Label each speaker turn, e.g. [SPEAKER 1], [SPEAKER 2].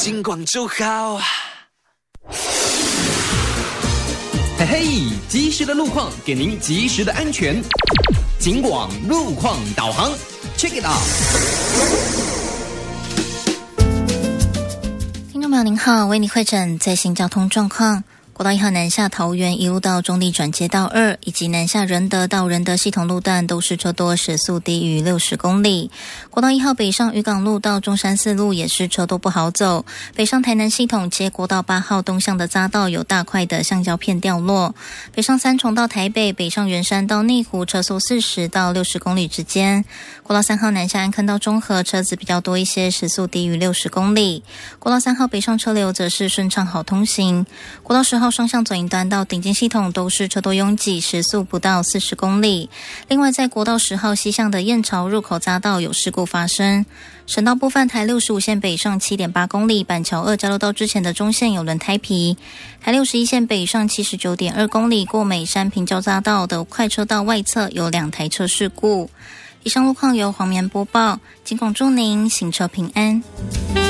[SPEAKER 1] 金广就好。
[SPEAKER 2] 嘿嘿，及时的路况给您及时的安全。警广路况导航 ，Check it out。
[SPEAKER 3] 听众朋友您好，为您汇诊最新交通状况。国道1号南下桃园一路到中坜转接道2，以及南下仁德到仁德系统路段都是车多，时速低于60公里。国道1号北上渔港路到中山四路也是车多不好走。北上台南系统接国道8号东向的匝道有大块的橡胶片掉落。北上三重到台北，北上圆山到内湖车速40到60公里之间。国道3号南下安坑到中和车子比较多一些，时速低于60公里。国道3号北上车流则是顺畅好通行。国道10号双向左营端到顶尖系统都是车多拥挤，时速不到40公里。另外在国道10号西向的燕巢入口匝道有事故发生。省道部分，台65线北上 7.8 公里，板桥2交流道之前的中线有轮胎皮。台61线北上 79.2 公里，过美山平交匝道的快车道外侧有2台车事故。以上路况由黄棉播报，警广祝您行车平安。